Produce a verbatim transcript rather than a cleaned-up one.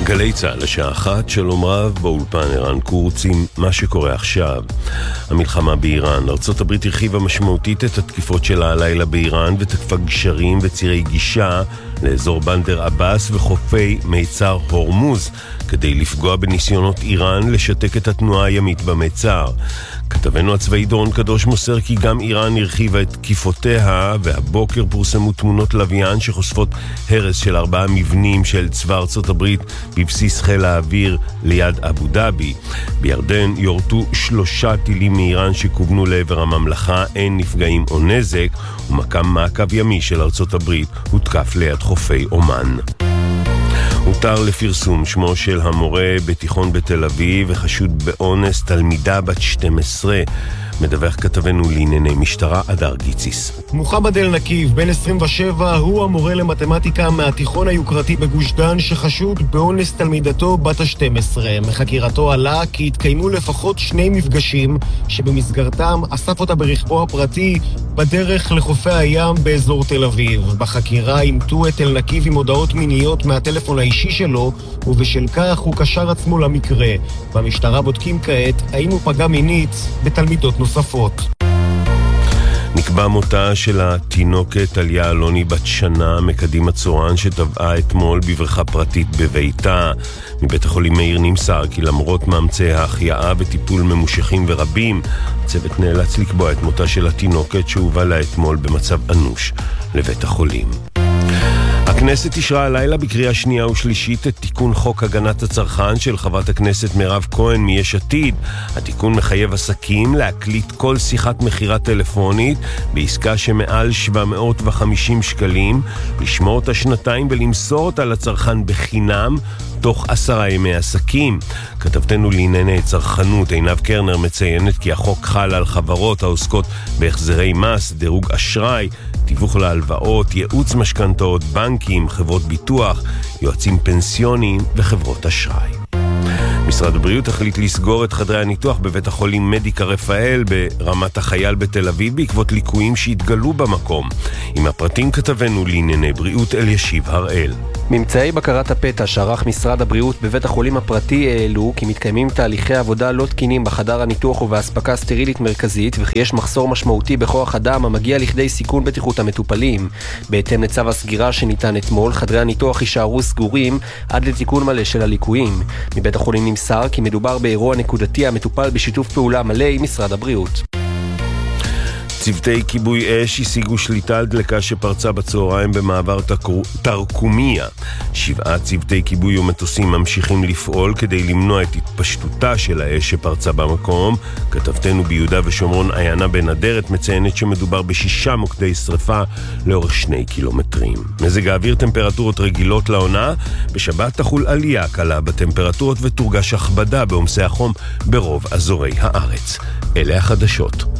גלי צהל לשעה אחת, שלום רב, באולפן ערן קורץ עם מה שקורה עכשיו. המלחמה באיראן. ארצות הברית הרחיבה משמעותית את התקיפות שלה הלילה באיראן ותקפה גשרים וצירי גישה לאזור בנדר עבאס וחופי מיצר הורמוז כדי לפגוע בניסיונות איראן לשתק את התנועה הימית במיצר. כתבנו הצבאי דורון קדוש מוסר כי גם איראן הרחיבה את תקיפותיה, והבוקר פורסמו תמונות לוויין שחושפות הרס של ארבעה מבנים של צבא ארצות הברית בבסיס חיל האוויר ליד אבו דאבי. בירדן יורטו שלושה טילים מאיראן שכוונו לעבר הממלכה, אין נפגעים או נזק, ומקם מעקב ימי של ארצות הברית הותקף ליד חופי אומן. הותר לפרסום שמו של המורה בתיכון בתל אביב וחשוד באונס תלמידה בת שתים עשרה. מדווח כתבנו לענייני משטרה אדר גיציס. מוחמד אל נקיב, בן עשרים ושבע, הוא המורה למתמטיקה מהתיכון היוקרתי בגוש דן שחשוד באונס תלמידתו בת ה-שתים עשרה. מחקירתו עלה כי התקיימו לפחות שני מפגשים שבמסגרתם אסף אותה ברכבו הפרטי בדרך לחופי הים באזור תל אביב. בחקירה אימתו את אל נקיב עם הודעות מיניות מהטלפון האישי שלו, ובשל כך הוא קשר עצמו למקרה. במשטרה בודקים כעת האם הוא פגע מינית בתלמידות נוספות. נקבע מותה של התינוקת טליה אלוני בת שנה מקדימה צורן שטבעה אתמול בבריכה פרטית בביתה. מבית החולים מאיר נמסר כי למרות מאמצי ההחייאה וטיפול ממושכים ורבים, הצוות נאלץ לקבוע את מותה של התינוקת שהובא לה אתמול במצב אנוש לבית החולים. הכנסת אישרה הלילה בקריאה שנייה ושלישית את תיקון חוק הגנת הצרכן של חברת הכנסת מירב כהן מיש עתיד. התיקון מחייב עסקים להקליט כל שיחת מחירה טלפונית בעסקה שמעל שבע מאות וחמישים שקלים, לשמור אותה שנתיים ולמסור אותה לצרכן בחינם תוך עשרה ימי עסקים. כתבתנו לענייני צרכנות עינב קרנר מציינת כי החוק חל על חברות העוסקות בהחזרי מס, דירוג אשראי, תיווך להלוואות, ייעוץ משכנתאות, בנקים, חברות ביטוח, יועצים פנסיוניים וחברות אשראי. משרד הבריאות החליט לסגור את חדרי הניתוח בבית החולים מדיקה רפאל ברמת החייל בתל אביב בעקבות ליקויים שהתגלו במקום. עם הפרטים כתבנו לענייני בריאות אלישיב הראל. ממצאי בקרת הפתע שערך משרד הבריאות בבית החולים הפרטי העלו כי מתקיימים תהליכי עבודה לא תקינים בחדר הניתוח ובהספקה סטרילית מרכזית, וכי יש מחסור משמעותי בכוח אדם המגיע לכדי סיכון בטיחות המטופלים. בהתאם לצו הסגירה שניתן אתמול, חדרי הניתוח יישארו סגורים עד לתיקון מלא של הליקויים. מבית החולים נמסר כי מדובר באירוע נקודתי המטופל בשיתוף פעולה מלא עם משרד הבריאות. צוותי כיבוי אש השיגו שליטה על דלקה שפרצה בצהריים במעבר תרקומיה. שבעה צוותי כיבוי ומטוסים ממשיכים לפעול כדי למנוע את התפשטותה של האש שפרצה במקום. כתבתנו ביהודה ושומרון עיינה בן אדרת מציינת שמדובר בשישה מוקדי שריפה לאורך שני קילומטרים. מזג האוויר טמפרטורות רגילות לעונה. בשבת תחול עלייה קלה בטמפרטורות ותורגש הכבדה בעומסי החום ברוב אזורי הארץ. אלה החדשות.